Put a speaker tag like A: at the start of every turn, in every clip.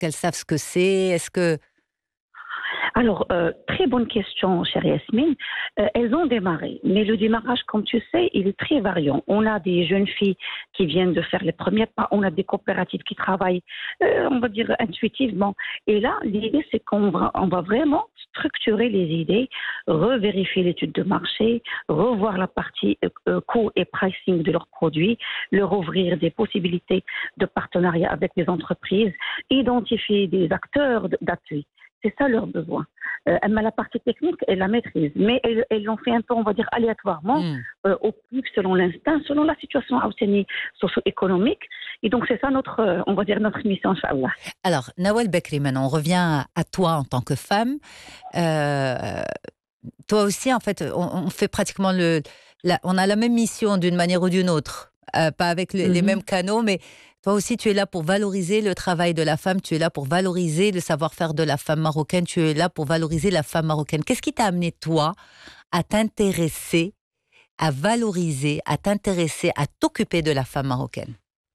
A: qu'elles savent ce que c'est? Est-ce que...
B: Alors, très bonne question, chère Yasmine. Elles ont démarré, mais le démarrage, comme tu sais, il est très variant. On a des jeunes filles qui viennent de faire les premiers pas, on a des coopératives qui travaillent, on va dire, intuitivement. Et là, l'idée, c'est qu'on va vraiment structurer les idées, revérifier l'étude de marché, revoir la partie coût et pricing de leurs produits, leur ouvrir des possibilités de partenariat avec les entreprises, identifier des acteurs d'appui. C'est ça leur besoin. Mais la partie technique, elles la maîtrisent. Mais elles l'ont fait un peu, on va dire, aléatoirement, au plus selon l'instinct, selon la situation socio-économique. Et donc, c'est ça notre, on va dire, notre mission, Inch'Allah.
A: Alors, Nawal Bekri, maintenant, on revient à toi en tant que femme. Euh, Toi aussi, en fait, on fait pratiquement on a la même mission d'une manière ou d'une autre. Pas avec les mêmes canaux, mais toi aussi, tu es là pour valoriser le travail de la femme, tu es là pour valoriser le savoir-faire de la femme marocaine, tu es là pour valoriser la femme marocaine. Qu'est-ce qui t'a amené, toi, à t'intéresser, à valoriser, à t'intéresser, à t'occuper de la femme marocaine?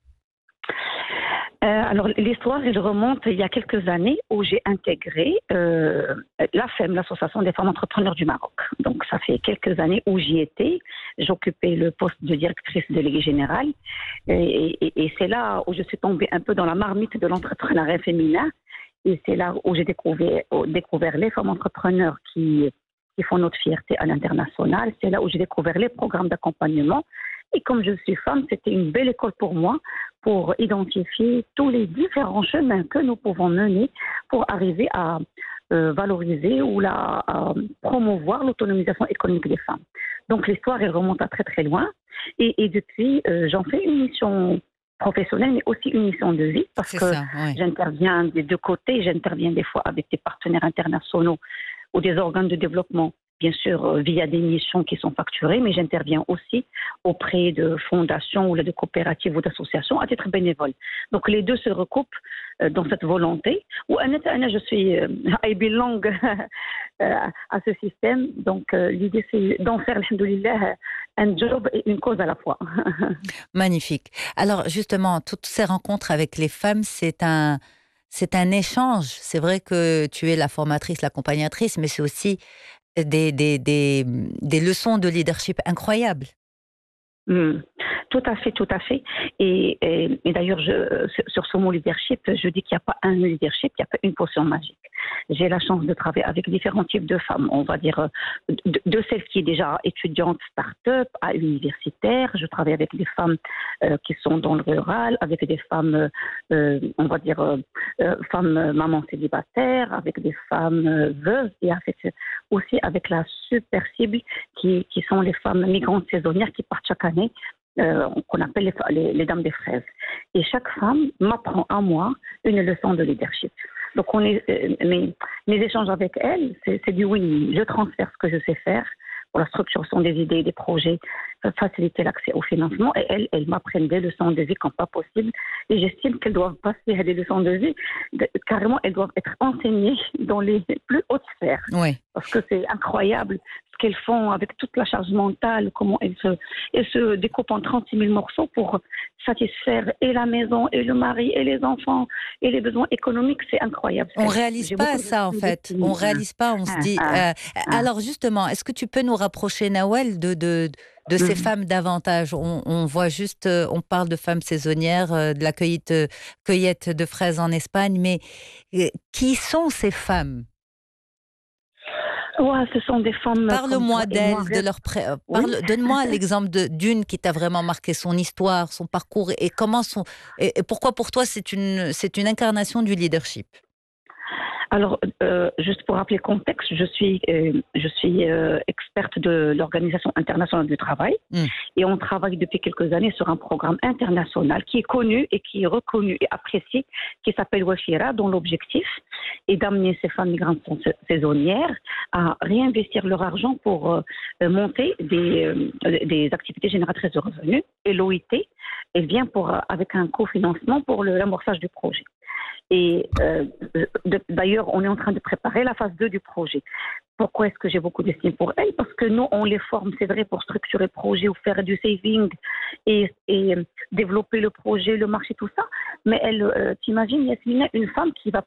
B: Alors, l'histoire, elle remonte il y a quelques années où j'ai intégré l'AFEM, l'Association des femmes entrepreneurs du Maroc. Donc, ça fait quelques années où j'y étais. J'occupais le poste de directrice déléguée générale. Et c'est là où je suis tombée un peu dans la marmite de l'entrepreneuriat féminin. Et c'est là où j'ai découvert les femmes entrepreneurs qui font notre fierté à l'international. C'est là où j'ai découvert les programmes d'accompagnement. Et comme je suis femme, c'était une belle école pour moi pour identifier tous les différents chemins que nous pouvons mener pour arriver à valoriser ou à promouvoir l'autonomisation économique des femmes. Donc l'histoire, elle remonte à très très loin. Et depuis, j'en fais une mission professionnelle, mais aussi une mission de vie, parce que j'interviens des deux côtés. J'interviens des fois avec des partenaires internationaux ou des organes de développement, bien sûr via des missions qui sont facturées, mais j'interviens aussi auprès de fondations ou de coopératives ou d'associations à titre bénévole. Donc les deux se recoupent dans cette volonté. Je suis I belong à ce système. Donc l'idée, c'est d'en faire, alhamdoulilah, un job et une cause à la fois.
A: Magnifique. Alors justement, toutes ces rencontres avec les femmes, c'est un échange. C'est vrai que tu es la formatrice, l'accompagnatrice, mais c'est aussi des leçons de leadership incroyables.
B: Tout à fait, tout à fait. Et d'ailleurs, sur ce mot leadership, je dis qu'il n'y a pas un leadership, il n'y a pas une potion magique. J'ai la chance de travailler avec différents types de femmes, on va dire de celles qui sont déjà étudiantes start-up à universitaires. Je travaille avec des femmes qui sont dans le rural, avec des femmes, on va dire, femmes mamans célibataires, avec des femmes veuves et aussi avec la super cible qui sont les femmes migrantes saisonnières qui partent chaque année, qu'on appelle les dames des fraises. Et chaque femme m'apprend à moi une leçon de leadership. Donc mes échanges avec elles, c'est du win. Je transfère ce que je sais faire pour la structuration des idées, des projets, faciliter l'accès au financement. Et elles m'apprennent des leçons de vie comme pas possible. Et j'estime qu'elles doivent passer à des leçons de vie. Carrément, elles doivent être enseignées dans les plus hautes sphères.
A: Oui.
B: Parce que c'est incroyable ce qu'elles font avec toute la charge mentale, comment elles se découpent en 36 000 morceaux pour satisfaire et la maison, et le mari, et les enfants, et les besoins économiques. C'est incroyable.
A: On ne réalise pas ça, en fait. On ne réalise pas, on se dit... Alors, justement, est-ce que tu peux nous rapprocher, Nawal, de ces femmes davantage? On voit juste... on parle de femmes saisonnières, de la cueillette de fraises en Espagne, mais qui sont ces femmes?
B: Ouais, ce sont des femmes.
A: Parle-moi d'elles, donne-moi l'exemple d'une qui t'a vraiment marqué, son histoire, son parcours, et comment et pourquoi pour toi c'est une incarnation du leadership.
B: Alors, juste pour rappeler le contexte, je suis experte de l'Organisation internationale du travail et on travaille depuis quelques années sur un programme international qui est connu et qui est reconnu et apprécié, qui s'appelle Wafira, dont l'objectif est d'amener ces femmes migrantes saisonnières à réinvestir leur argent pour monter des activités génératrices de revenus. Et l'OIT, elle vient avec un cofinancement pour l'amorçage du projet. Et d'ailleurs, on est en train de préparer la phase 2 du projet. Pourquoi est-ce que j'ai beaucoup d'estime pour elles? Parce que nous, on les forme, c'est vrai, pour structurer le projet ou faire du saving et développer le projet, le marché, tout ça. Mais elle, t'imagines, Yasmina, une femme qui va